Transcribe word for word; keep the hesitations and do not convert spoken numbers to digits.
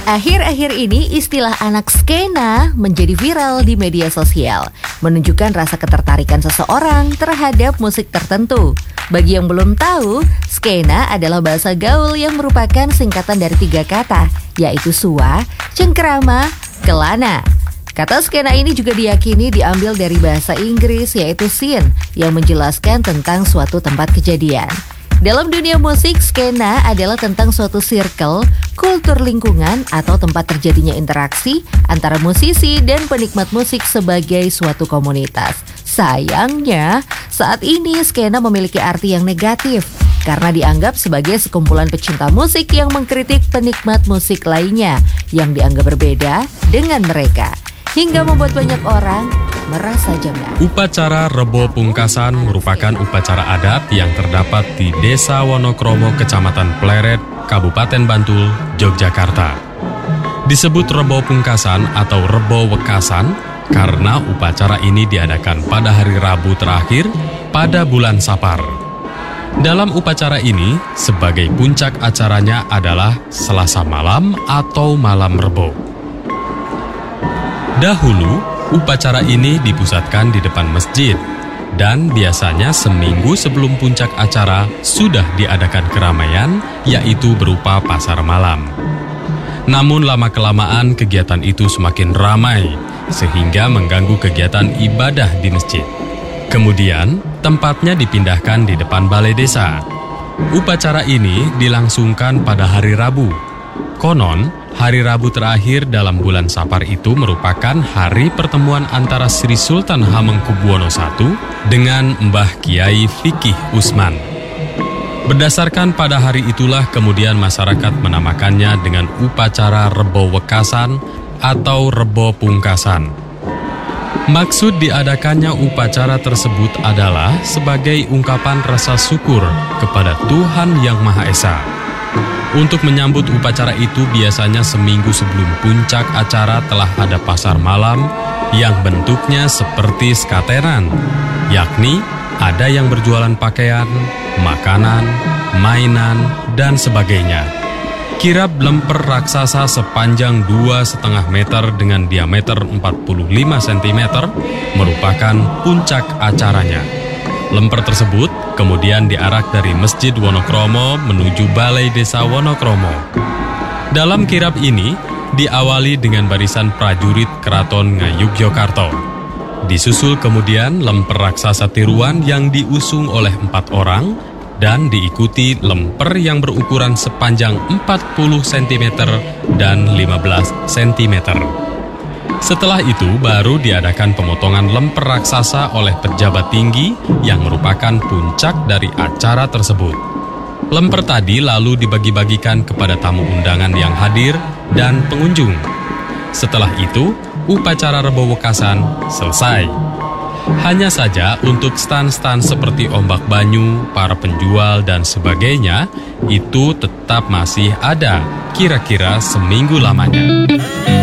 Akhir-akhir ini istilah anak skena menjadi viral di media sosial, menunjukkan rasa ketertarikan seseorang terhadap musik tertentu. Bagi yang belum tahu, skena adalah bahasa gaul yang merupakan singkatan dari tiga kata, yaitu sua, cengkerama, kelana. Kata skena ini juga diyakini diambil dari bahasa Inggris yaitu scene yang menjelaskan tentang suatu tempat kejadian. Dalam dunia musik, skena adalah tentang suatu circle, kultur lingkungan atau tempat terjadinya interaksi antara musisi dan penikmat musik sebagai suatu komunitas. Sayangnya, saat ini skena memiliki arti yang negatif karena dianggap sebagai sekumpulan pecinta musik yang mengkritik penikmat musik lainnya yang dianggap berbeda dengan mereka, hingga membuat banyak orang merasa janggal. Upacara Rebo Pungkasan merupakan upacara adat yang terdapat di Desa Wonokromo, Kecamatan Pleret, Kabupaten Bantul, Yogyakarta. Disebut Rebo Pungkasan atau Rebo Wekasan karena upacara ini diadakan pada hari Rabu terakhir pada bulan Sapar. Dalam upacara ini, sebagai puncak acaranya adalah Selasa malam atau malam Rebo. Dahulu, upacara ini dipusatkan di depan masjid, dan biasanya seminggu sebelum puncak acara sudah diadakan keramaian, yaitu berupa pasar malam. Namun lama-kelamaan kegiatan itu semakin ramai, sehingga mengganggu kegiatan ibadah di masjid. Kemudian, tempatnya dipindahkan di depan balai desa. Upacara ini dilangsungkan pada hari Rabu. Konon, hari Rabu terakhir dalam bulan Sapar itu merupakan hari pertemuan antara Sri Sultan Hamengkubuwono satu dengan Mbah Kiai Fikih Usman. Berdasarkan pada hari itulah kemudian masyarakat menamakannya dengan upacara Rebo Wekasan atau Rebo Pungkasan. Maksud diadakannya upacara tersebut adalah sebagai ungkapan rasa syukur kepada Tuhan Yang Maha Esa. Untuk menyambut upacara itu biasanya seminggu sebelum puncak acara telah ada pasar malam yang bentuknya seperti skateran, yakni ada yang berjualan pakaian, makanan, mainan, dan sebagainya. Kirab lemper raksasa sepanjang dua koma lima meter dengan diameter empat puluh lima sentimeter merupakan puncak acaranya. Lemper tersebut kemudian diarak dari Masjid Wonokromo menuju Balai Desa Wonokromo. Dalam kirab ini diawali dengan barisan prajurit Keraton Ngayogyakarta. Disusul kemudian lemper raksasa tiruan yang diusung oleh empat orang dan diikuti lemper yang berukuran sepanjang empat puluh sentimeter dan lima belas sentimeter. Setelah itu baru diadakan pemotongan lemper raksasa oleh pejabat tinggi yang merupakan puncak dari acara tersebut. Lemper tadi lalu dibagi-bagikan kepada tamu undangan yang hadir dan pengunjung. Setelah itu, upacara Rebo Wekasan selesai. Hanya saja untuk stan-stan seperti ombak banyu, para penjual, dan sebagainya, itu tetap masih ada, kira-kira seminggu lamanya.